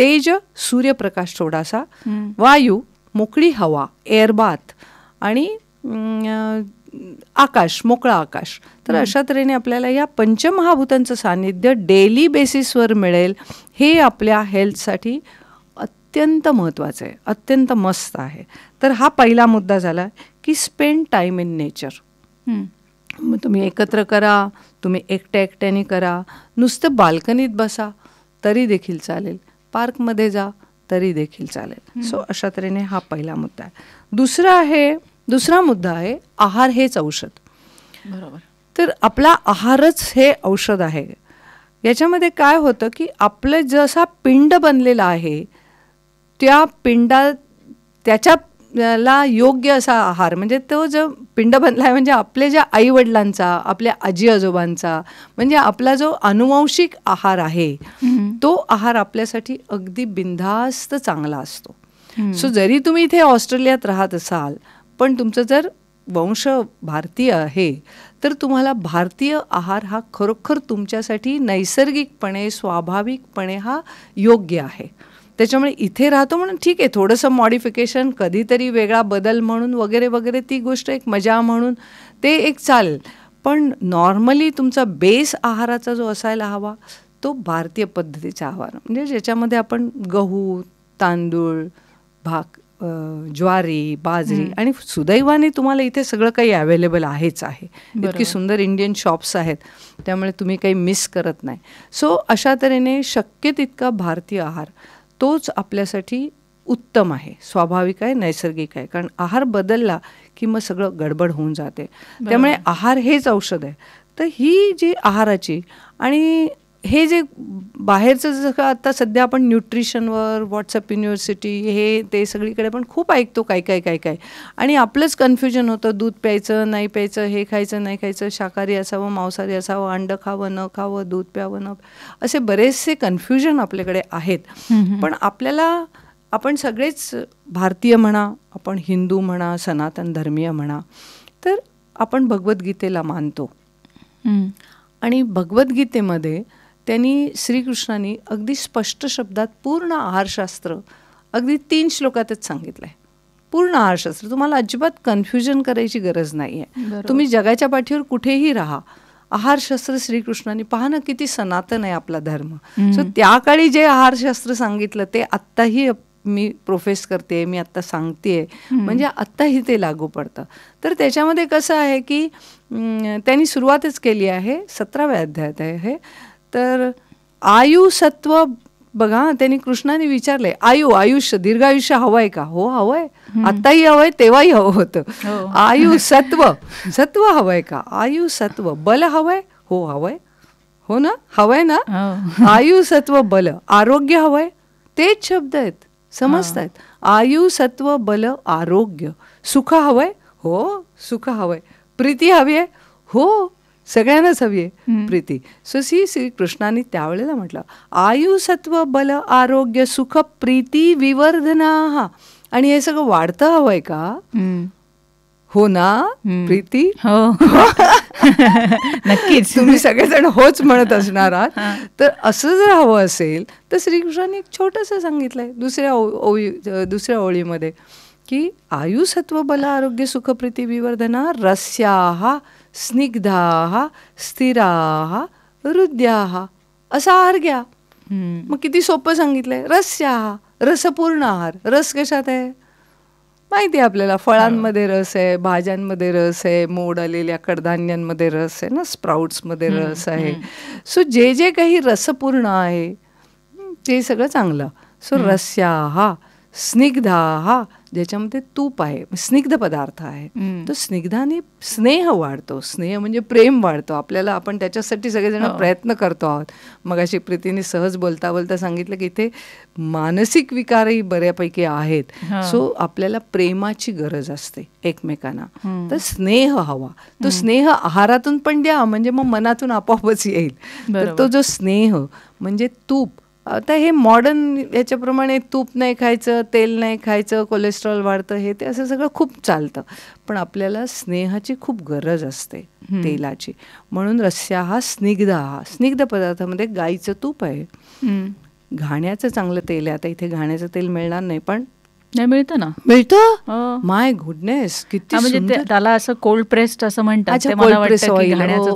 तेज सूर्यप्रकाश थोडासा, वायू मोकळी हवा एअरबाथ आणि आकाश मोकळा आकाश. तर अशा तऱ्हेने आपल्याला या पंचमहाभूतांचं सान्निध्य डेली बेसिसवर मिळेल. हे आपल्या हेल्थसाठी अत्यंत महत्त्वाचं आहे, अत्यंत मस्त आहे. तर हा पहिला मुद्दा झाला की स्पेंड टाईम इन नेचर. मग तुम्ही एकत्र करा, तुम्ही एकट्या एकट्याने करा, नुसतं बाल्कनीत बसा तरी देखील चालेल, पार्कमध्ये जा तरी देखील चालेल. सो अशा तऱ्हेने हा पहिला मुद्दा आहे. दुसरा मुद्दा आहे आहार हेच औषध. बरोबर. तर आपला आहारच हे औषध आहे. याच्यामध्ये काय होतं की आपलं जसा पिंड बनलेला आहे त्या पिंडात त्याच्याला योग्य असा आहार, म्हणजे तो जो पिंड बनला आहे म्हणजे आपले ज्या आईवडिलांचा, आपल्या आजी आजोबांचा, म्हणजे आपला जो अनुवंशिक आहार आहे तो आहार आपल्यासाठी अगदी बिनधास्त चांगला असतो. सो जरी तुम्ही इथे ऑस्ट्रेलियात राहत असाल पण तुमचं जर वंश भारतीय आहे तर तुम्हाला भारतीय आहार हा खरोखर तुमच्यासाठी नैसर्गिकपणे स्वाभाविकपणे हा योग्य आहे. त्याच्यामुळे इथे राहतो म्हणून ठीक आहे, थोडंसं मॉडिफिकेशन, कधीतरी वेगळा बदल म्हणून वगैरे वगैरे, ती गोष्ट एक मजा म्हणून ते एक चालेल. पण नॉर्मली तुमचा बेस आहाराचा जो असायला हवा तो भारतीय पद्धतीचा आहार, म्हणजे ज्याच्यामध्ये आपण गहू, तांदूळ, ज्वारी, बाजरी, आणि सुदैवाने तुम्हाला इथे सगळं काही अवेलेबल आहेच आहे. इतकी सुंदर इंडियन शॉप्स आहेत, त्यामुळे तुम्ही काही मिस करत नाही. सो अशा तऱ्हेने शक्य तितका भारतीय आहार तोच आपल्यासाठी उत्तम आहे, स्वाभाविक आहे, नैसर्गिक आहे. कारण आहार बदलला की मग सगळं गडबड होऊन जाते. त्यामुळे आहार हेच औषध आहे. तर ही जी आहाराची आणि हे जे बाहेरचं जसं आता सध्या आपण न्यूट्रिशनवर, व्हॉट्सअप युनिव्हर्सिटी, हे ते सगळीकडे पण खूप ऐकतो काय आणि आपलंच कन्फ्युजन होतं, दूध प्यायचं नाही प्यायचं, हे खायचं नाही खायचं, शाकाहारी असावं मांसाहारी असावं, अंड खावं न खावं, दूध प्यावं न, असे बरेचसे कन्फ्युजन आपल्याकडे आहेत. पण आपण सगळेच भारतीय म्हणा, आपण हिंदू म्हणा, सनातन धर्मीय म्हणा, तर आपण भगवद्गीतेला मानतो. आणि भगवद्गीतेमध्ये त्यांनी श्रीकृष्णांनी अगदी स्पष्ट शब्दात पूर्ण आहारशास्त्र अगदी 3 श्लोकातच सांगितलं आहे. पूर्ण आहारशास्त्र, तुम्हाला अजिबात कन्फ्युजन करायची गरज नाही आहे. तुम्ही जगाच्या पाठीवर कुठेही राहा, आहारशास्त्र श्रीकृष्णांनी, पहा ना किती सनातन आहे आपला धर्म. सो त्या काळी जे आहारशास्त्र सांगितलं ते आत्ताही मी प्रोफेस करते, मी आत्ता सांगते, म्हणजे आत्ताही ते लागू पडतं. तर त्याच्यामध्ये कसं आहे की त्यांनी सुरुवातच केली आहे, 17व्या अध्यायात आहे हे. तर आयु सत्व बघा, त्यांनी कृष्णाने विचारले, आयुष्य, दीर्घायुष्य हवंय का? हो हवंय, आत्ताही हवंय, तेव्हाही हवं होतं. आयु सत्व हवंय का? आयु सत्व. बल हवंय? हो हवंय, हो ना, हवंय ना. आयु सत्व बल. आरोग्य हवंय? तेच शब्द आहेत, समजतायत. आयु सत्व बल आरोग्य. सुख हवंय? हो सुख हवंय. प्रीती हवी आहे? हो, सगळ्यांनाच हवी आहे प्रीती. सो श्री कृष्णाने त्यावेळेला म्हटलं, आयु सत्व बल आरोग्य सुख प्रीती विवर्धना. आणि हे सगळं वाढतं हवंय का? हो ना, प्रीती. हो नक्कीच, तुम्ही सगळेजण होच म्हणत असणार आहात. तर असं जर हवं असेल तर श्रीकृष्णाने एक छोटंसं सांगितलंय दुसऱ्या ओळीमध्ये की आयु सत्व बल आरोग्य सुख प्रीती विवर्धना रस्याहा स्निग्धाहा स्थिराहा हृद्याहा असा आहार घ्या. मग किती सोपं सांगितलंय. रस्याहा, रसपूर्ण आहार. रस कशात आहे माहिती आहे आपल्याला, फळांमध्ये रस आहे, भाज्यांमध्ये रस आहे, मोड आलेल्या कडधान्यांमध्ये रस आहे ना, स्प्राउट्समध्ये रस आहे. सो जे काही रसपूर्ण आहे ते सगळं चांगलं. सो रस्याहा स्निग्धाहा, ज्याच्यामध्ये तूप आहे, स्निग्ध पदार्थ आहे, तो स्निग्धाने स्नेह वाढतो. स्नेह म्हणजे प्रेम वाढतो आपल्याला. आपण त्याच्यासाठी सगळेजण प्रयत्न करतो आहोत. मग अशी प्रीतीने सहज बोलता बोलता सांगितलं की इथे मानसिक विकारही बऱ्यापैकी आहेत. सो आपल्याला प्रेमाची गरज असते एकमेकांना. तर स्नेह हवा. तो स्नेह आहारातून पण द्या, म्हणजे मग मनातून आपोआपच येईल. तर तो जो स्नेह म्हणजे तूप. आता हे मॉडर्न याच्याप्रमाणे तूप नाही खायचं, तेल नाही खायचं, कोलेस्ट्रॉल वाढतं, हे ते असं सगळं खूप चालतं. पण आपल्याला स्नेहाची खूप गरज असते, तेलाची. म्हणून रस्या हा स्निग्ध पदार्थामध्ये गाईचं तूप आहे. घाण्याचं चांगलं तेल आहे. आता इथे घाण्याचं तेल मिळणार नाही, पण नाही मिळतं ना, मिळतं. माय गुडनेस, किती म्हणजे त्याला असं कोल्ड प्रेस्ड असं म्हणतात. Cold press oil.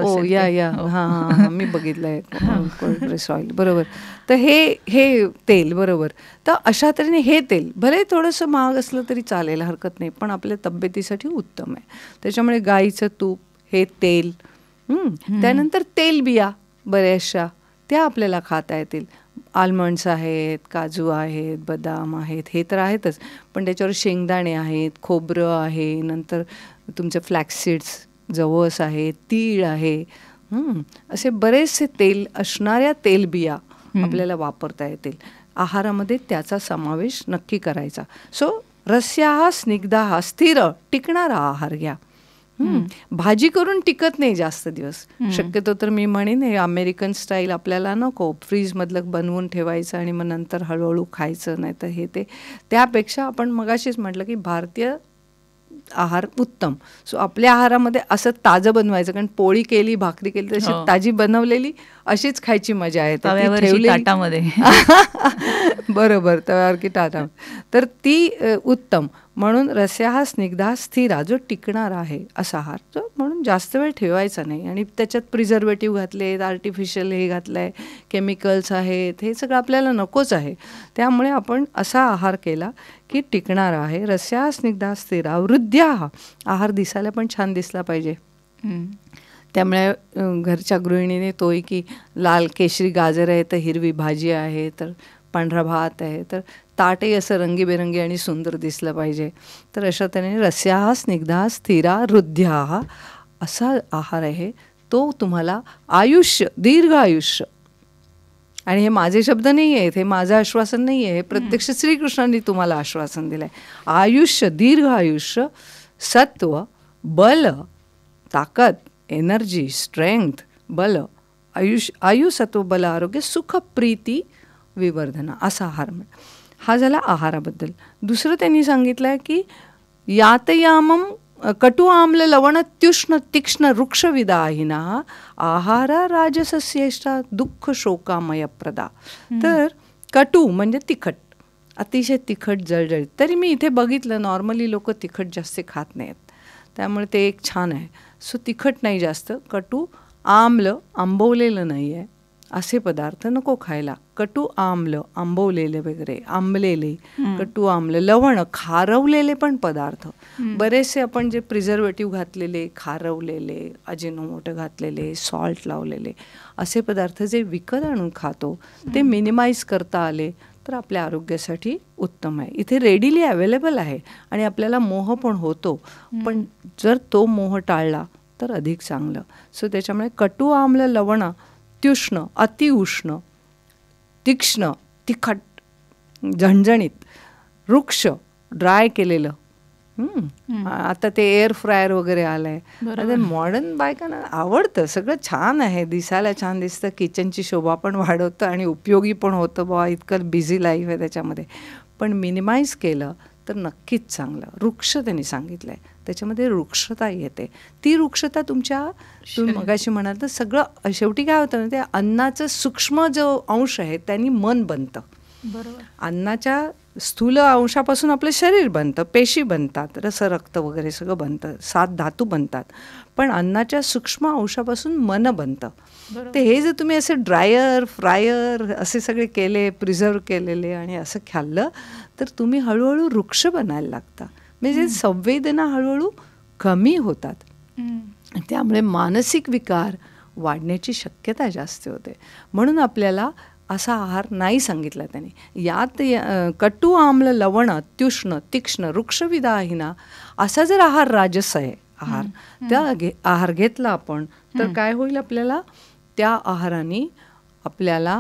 मी बघितलंय कोल्ड प्रेस ऑइल, बरोबर. तर हे तेल, बरोबर. तर अशा तऱ्हेने हे तेल भले थोडंसं महाग असलं तरी चालेल, हरकत नाही, पण आपल्या तब्येतीसाठी उत्तम आहे. त्याच्यामुळे गाईचं तूप, हे तेल, त्यानंतर तेलबिया बऱ्याचशा त्या आपल्याला खाता येतील. आल्मंड्स आहेत, काजू आहेत, बदाम आहेत, हे तर आहेतच, पण त्याच्यावर शेंगदाणे आहेत, खोबरं आहे, नंतर तुमचे फ्लॅक्सीड्स, जवस आहे, तीळ आहे, असे बरेचसे तेल असणाऱ्या तेलबिया आपल्याला वापरता येतील. आहारामध्ये त्याचा समावेश नक्की करायचा. सो रस्याहा स्निग्धाहा, स्थिर टिकणारा आहार घ्या. भाजी करून टिकत नाही जास्त दिवस. शक्यतो तर मी म्हणेन हे अमेरिकन स्टाईल आपल्याला नको, फ्रीजमधलं बनवून ठेवायचं आणि मग नंतर हळूहळू खायचं, नाही तर हे ते. त्यापेक्षा आपण मगाशीच म्हटलं की भारतीय आहार उत्तम. सो आपल्या आहारामध्ये असं ताजं बनवायचं, कारण पोळी केली, भाकरी केली तशी ताजी बनवलेली अशीच खायची मजा आहे. ताटामध्ये बरोबर, तव्यावर की ताटावर, तर ती उत्तम. म्हणून रस्याहा स्निग्धा स्थिरा, जो टिकणार आहे असा आहार, जो म्हणून जास्त वेळ ठेवायचा नाही. आणि त्याच्यात प्रिझर्वेटिव्ह घातलेत, आर्टिफिशियल हे घातलंय, केमिकल्स आहेत, हे सगळं आपल्याला नकोच आहे. त्यामुळे आपण असा आहार केला की टिकणार आहे. रस्याहा स्निग्धा स्थिरा वृद्ध्याहा, आहार दिसायला पण छान दिसला पाहिजे. त्यामुळे घरच्या गृहिणीने तोही की लाल केशरी गाजर आहे, तर हिरवी भाजी आहे, तर पांढरा भात आहे, तर ताटही असं रंगीबेरंगी आणि सुंदर दिसलं पाहिजे. तर अशा तऱ्हेने रस्याहा स्निग्धा स्थिरा हृद्याहा असा आहार आहे, तो तुम्हाला आयुष्य, दीर्घ आयुष्य, आणि हे माझे शब्द नाही आहेत, हे माझं आश्वासन नाही आहे, हे प्रत्यक्ष श्रीकृष्णांनी तुम्हाला आश्वासन दिलं आहे. आयुष्य, दीर्घ आयुष्य, सत्व, बल, ताकद, एनर्जी, स्ट्रेंथ, बल, आयुसत्व, बल, आरोग्य, सुख, प्रीती, विवर्धना, असा आहार. हा झाला आहाराबद्दल. दुसरं त्यांनी सांगितलं आहे की यातयामम कटु आम्ल लवण त्युष्ण तीक्ष्ण वृक्षविदाहिना आहारा राजसस्येष्टा दुःख शोकामय प्रदा. तर कटू म्हणजे तिखट, अतिशय तिखट, जळजळीत. तरी मी इथे बघितलं नॉर्मली लोक तिखट जास्त खात नाहीत, त्यामुळे ते एक छान आहे. सो तिखट नाही जास्त. कटू, आम्ल, आंबवलेलं नाही आहे असे पदार्थ नको खायला. कटू आम्ल, आंबवलेले वगैरे, आंबलेले, कटू आम्ल, लवण, खारवलेले पण पदार्थ. बरेचसे आपण जे प्रिझर्वेटिव्ह घातलेले, खारवलेले, अजिनोमोटो घातलेले, सॉल्ट लावलेले असे पदार्थ जे विकत आणून खातो, ते मिनिमाइज करता आले तर आपल्या आरोग्यासाठी उत्तम आहे. इथे रेडिली अवेलेबल आहे आणि आपल्याला मोह पण होतो, पण जर तो मोह टाळला तर अधिक चांगलं. सो त्याच्यामुळे कटू आम्ल लवण त्युष्ण, अतिउष्ण, तीक्ष्ण, तिखट, झणझणीत, वृक्ष, ड्राय केलेलं. आता ते एअर फ्रायर वगैरे आलंय, मॉडर्न बायकांना आवडतं, सगळं छान आहे, दिसायला छान दिसतं, किचनची शोभा पण वाढवतं आणि उपयोगी पण होतं. बुवा इतकं बिझी लाईफ आहे त्याच्यामध्ये, पण मिनिमाइज केलं तर नक्कीच चांगलं. वृक्ष त्यांनी सांगितलंय, त्याच्यामध्ये वृक्षता येते. ती वृक्षता तुम्ही मगाशी म्हणाल तर सगळं शेवटी काय होतं ना, ते अन्नाचं सूक्ष्म जो अंश आहे त्यांनी मन बनतं. बरोबर. अन्नाच्या स्थूल अंशापासून आपलं शरीर बनतं, पेशी बनतात, रक्त वगैरे सगळं बनतं, 7 धातू बनतात, पण अन्नाच्या सूक्ष्म अंशापासून मन बनतं. ते हे जर तुम्ही असे ड्रायर फ्रायर असे सगळे केले, प्रिझर्व केलेले आणि असं खाल्लं तर तुम्ही हळूहळू वृक्ष बनायला लागता. म्हणजे संवेदना हळूहळू कमी होतात. त्यामुळे मानसिक विकार वाढण्याची शक्यता जास्त होते. म्हणून आपल्याला असा आहार नाही सांगितला त्याने. यात कटू आम्ल लवण त्युष्ण तीक्ष्ण वृक्षविदाहिना असा जर आहार राजस आहे आहार, त्या आहार घेतला आपण तर काय होईल, आपल्याला त्या आहाराने आपल्याला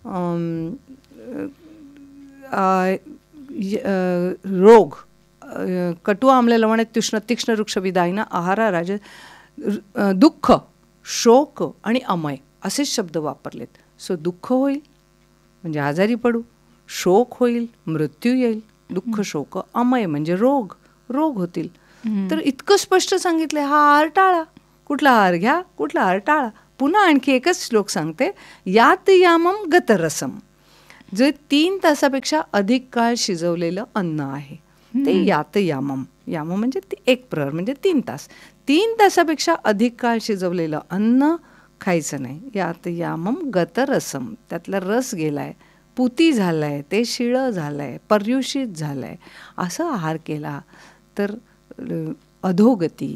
रोग, कटू आम्ल लवण त्युष्ण तीक्ष्ण वृक्षविदाहिना आहारा राज, दुःख, शोक आणि अमय असे शब्द वापरलेत. सो दुःख होईल म्हणजे आजारी पडू, शोक होईल मृत्यू येईल, दुःख शोक, अमय म्हणजे रोग होतील. तर इतकं स्पष्ट सांगितलंय, हा आहार टाळा, कुठला आहार घ्या, कुठला आहार टाळा. पुन्हा आणखी एकच श्लोक सांगते, यात यामम गतरसम, जे 3 तासापेक्षा अधिक काळ शिजवलेलं अन्न आहे ते यातयामम. यामम म्हणजे एक प्रहर म्हणजे 3 तास. 3 तासापेक्षा अधिक काळ शिजवलेलं अन्न खायचं नाही. यातयामम गतरसम, त्यातला रस गेलाय, पुती झालाय, ते शिळं झालंय, पर्युषित झालंय, असं आहार केला तर अधोगती,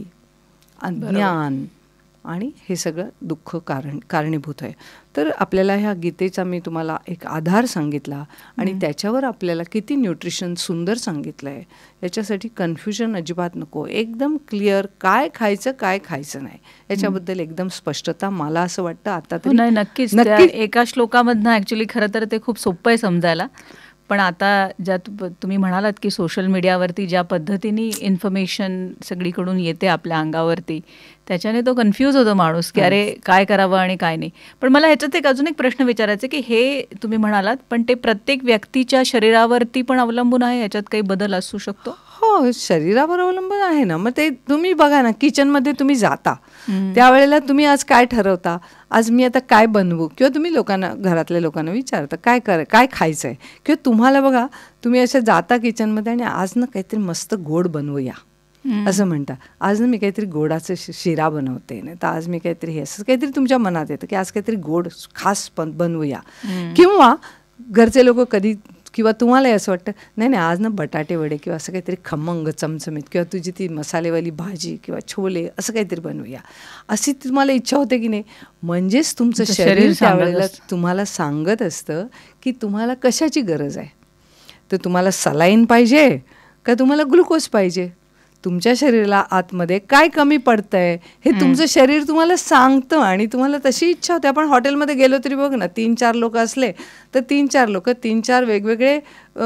अज्ञान आणि हे सगळं दुःख कारणीभूत आहे. तर आपल्याला ह्या गीतेचा मी तुम्हाला एक आधार सांगितला आणि त्याच्यावर आपल्याला किती न्यूट्रिशन सुंदर सांगितलं आहे. याच्यासाठी कन्फ्युजन अजिबात नको, एकदम क्लिअर काय खायचं काय खायचं नाही याच्याबद्दल एकदम स्पष्टता. मला असं वाटतं आता तरी नाही, नक्कीच एका श्लोकामधनं ॲक्च्युली खरं तर ते खूप सोपं आहे समजायला. पण आता ज्या तुम्ही म्हणालात की सोशल मीडियावरती ज्या पद्धतीने इन्फॉर्मेशन सगळीकडून येते आपल्या अंगावरती, त्याच्याने तो कन्फ्यूज होतो माणूस की अरे काय करावं आणि काय नाही. पण मला ह्याच्यात एक अजून एक प्रश्न विचारायचा की हे तुम्ही म्हणालात पण ते प्रत्येक व्यक्तीच्या शरीरावरती पण अवलंबून आहे, याच्यात काही बदल असू शकतो? हो, शरीरावर अवलंबून आहे ना. मग ते तुम्ही बघा ना, किचनमध्ये तुम्ही जाता त्यावेळेला तुम्ही आज काय ठरवता, आज मी आता काय बनवू, किंवा तुम्ही लोकांना, घरातल्या लोकांना विचारता काय खायचं आहे, किंवा तुम्हाला बघा तुम्ही असं जाता किचनमध्ये आणि आज ना काहीतरी मस्त गोड बनवूया असं म्हणता, आज ना मी काहीतरी गोडाचं शिरा बनवते, नाही तर आज मी काहीतरी हे असं काहीतरी तुमच्या मनात येतं की आज काहीतरी गोड खास बनवूया. किंवा घरचे लोक कधी, किंवा तुम्हालाही असं वाटतं नाही आज ना बटाटे वडे किंवा असं काहीतरी खमंग चमचमीत, किंवा तुझी ती मसालेवाली भाजी किंवा छोले असं काहीतरी बनवूया, अशी तुम्हाला इच्छा होते की नाही. म्हणजेच तुमचं शरीर त्यावेळेला तुम्हाला सांगत असतं की तुम्हाला कशाची गरज आहे. तर तुम्हाला सलाईन पाहिजे का तुम्हाला ग्लुकोज पाहिजे, तुमच्या शरीराला आतमध्ये काय कमी पडतंय हे तुमचं शरीर तुम्हाला सांगतं आणि तुम्हाला तशी इच्छा होते. आपण हॉटेलमध्ये गेलो तरी बघ ना, 3-4 लोक असले तर 3-4 लोक 3-4 वेगवेगळे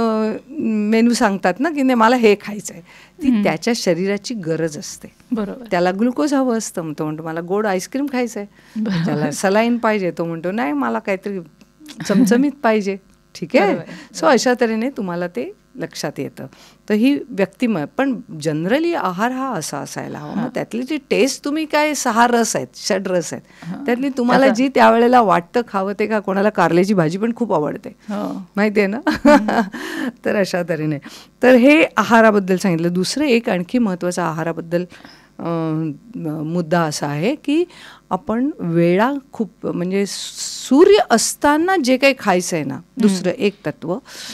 मेनू सांगतात ना की नाही मला हे खायचं आहे. ती त्याच्या शरीराची गरज असते. बरोबर. त्याला ग्लुकोज हवं असतं, तो म्हणतो मला गोड आईस्क्रीम खायचं आहे. त्याला सलाईन पाहिजे, तो म्हणतो नाही मला काहीतरी चमचमीत पाहिजे. ठीक आहे. सो अशा तऱ्हेने तुम्हाला ते लक्षात येतं. तर ही व्यक्तिमय, पण जनरली आहार हा असा असायला हवा. मग त्यातली जी टेस्ट, तुम्ही काय 6 रस आहेत, 6 रस आहेत, त्यातली तुम्हाला जी त्यावेळेला वाटतं खावं ते का. कोणाला कारल्याची भाजी पण खूप आवडते, माहिती आहे ना. तर अशा तऱ्हेने तर हे आहाराबद्दल सांगितलं. दुसरं एक आणखी महत्त्वाचा आहाराबद्दल मुद्दा असा आहे की आपण वेळा खूप, म्हणजे सूर्य असताना जे काही खायचं आहे ना, दुसरं एक तत्व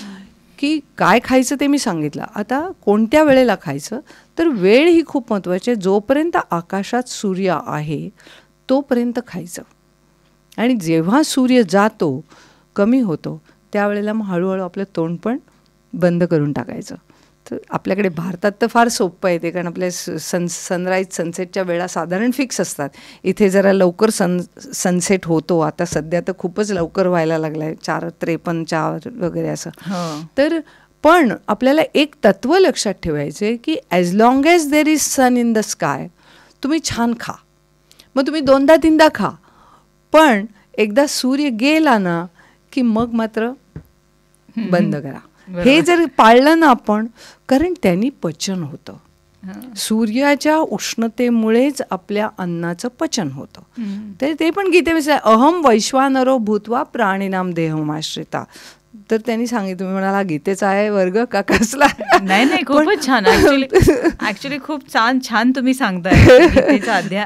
की काय खायचं ते मी सांगितलं. आता कोणत्या वेळेला खायचं, तर वेळ ही खूप महत्त्वाची आहे. जोपर्यंत आकाशात सूर्य आहे तोपर्यंत खायचं, आणि जेव्हा सूर्य जातो, कमी होतो, त्यावेळेला मग हळूहळू आपलं तोंड पण बंद करून टाकायचं. तर आपल्याकडे भारतात तर फार सोपं आहे ते, कारण आपल्या सनराईज सनसेटच्या वेळा साधारण फिक्स असतात. इथे जरा लवकर सनसेट होतो. आता सध्या तर खूपच लवकर व्हायला लागला आहे, 4:53, 4 वगैरे असं. तर पण आपल्याला एक तत्व लक्षात ठेवायचे की as long as there is sun in the sky, तुम्ही छान खा. मग तुम्ही 2दा-3दा खा, पण एकदा सूर्य गेला ना की मग मात्र बंद करा. हे जर पाळलं ना आपण, कारण त्यांनी पचन होतं. सूर्याच्या उष्णतेमुळेच आपल्या अन्नाचं पचन होतं. तर ते पण गीतेमध्ये अहम वैश्वानरो भूत्वा प्राणिनाम देहमाश्रिता. तर त्यांनी सांगितलं, तुम्ही म्हणाला गीतेचा आहे वर्ग का कसला. नाही खूपच छान. ऍक्च्युली खूप छान तुम्ही सांगताय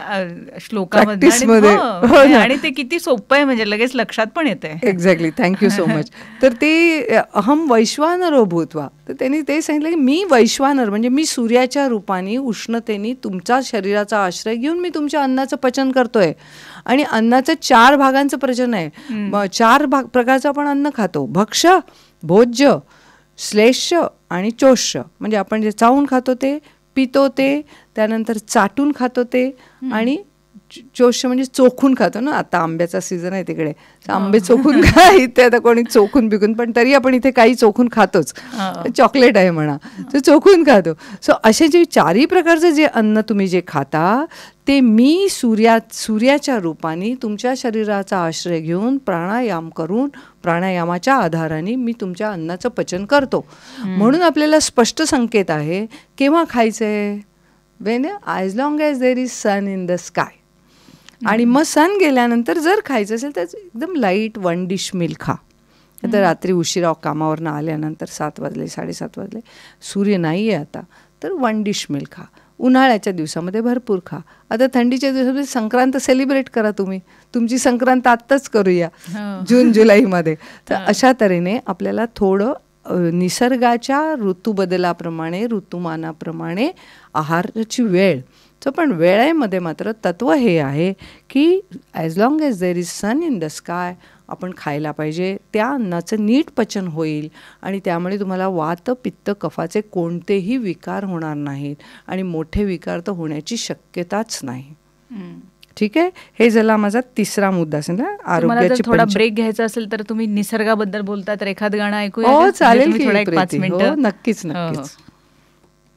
श्लोकामध्ये, आणि ते किती सोपं आहे, म्हणजे लगेच लक्षात पण येते. Exactly, thank you so much. तर ते अहम वैश्वानरो भूत्वा, तर त्यांनी ते सांगितलं की मी वैश्वानर, म्हणजे मी सूर्याच्या रूपाने उष्णतेने तुमच्या शरीराचा आश्रय घेऊन मी तुमच्या अन्नाचं पचन करतोय. आणि अन्नाचं 4 भागांचं पचन आहे. 4 प्रकारचं आपण अन्न खातो: भक्ष्य, भोज्य, श्लेष्य आणि चोष्य. म्हणजे आपण जे चावून खातो ते, पितो ते, त्यानंतर चाटून खातो ते, आणि चोष्य म्हणजे चोखून खातो ना. आता आंब्याचा सीझन आहे तिकडे, आंबे चोखून खा. इथे आता कोणी चोखून बिकून, पण तरी आपण इथे काही चोखून खातोच. चॉकलेट आहे म्हणा, तर चोखून खातो. सो असे जे 4ही प्रकारचं जे अन्न तुम्ही जे खाता, ते मी सूर्याच्या रूपाने तुमच्या शरीराचा आश्रय घेऊन प्राणायाम करून, प्राणायामाच्या आधाराने मी तुमच्या अन्नाचं पचन करतो. म्हणून आपल्याला स्पष्ट संकेत आहे केव्हा खायचंय, Wien as long as there is sun in the sky. आणि मग सन गेल्यानंतर जर खायचं असेल तर एकदम लाईट 1 डिश मील खा, आता रात्री उशिरा कामावरनं आल्यानंतर 7 वाजले 7:30 वाजले, सूर्य नाही आहे आता, तर 1 डिश मिल खा. उन्हाळ्याच्या दिवसामध्ये भरपूर खा. आता थंडीच्या दिवसामध्ये संक्रांत सेलिब्रेट करा तुम्ही. तुमची संक्रांत आत्ताच करूया जून जुलैमध्ये. तर अशा तऱ्हेने आपल्याला थोडं निसर्गाच्या ऋतुबदलाप्रमाणे ऋतुमानाप्रमाणे आहाराची वेळ. तर पण वेळेमध्ये मात्र तत्त्व हे आहे की as long age there is sun in the sky आपण खायला पाहिजे. त्या अन्नाचं नीट पचन होईल आणि त्यामुळे तुम्हाला वात पित्त कफाचे कोणतेही विकार होणार नाहीत आणि मोठे विकार तर होण्याची शक्यताच नाही. ठीक आहे. हे झाला माझा तिसरा मुद्दा असेल ना आरोग्याची. थोडा ब्रेक घ्यायचा असेल तर तुम्ही निसर्गाबद्दल बोलता तर एखादं गाणं ऐकूया. हो चालेल की थोडा 5 मिनिटं. नक्कीच नक्कीच.